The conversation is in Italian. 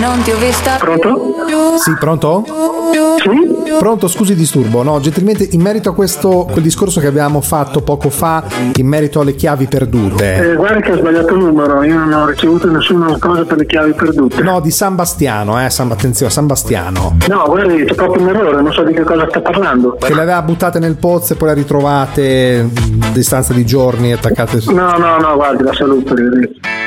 non ti ho vista. Pronto? Sì, pronto? Sì? Pronto, scusi disturbo. No, gentilmente in merito a quel discorso che abbiamo fatto poco fa in merito alle chiavi perdute. Guarda che ho sbagliato il numero, io non ho ricevuto nessuna cosa per le chiavi perdute. No, di San Bastiano, attenzione, San Bastiano. No, guardi, c'è proprio un errore, non so di che cosa sta parlando. Che le aveva buttate nel pozzo e poi le ritrovate a distanza di giorni attaccate. No, guardi, la saluto, arrivederci.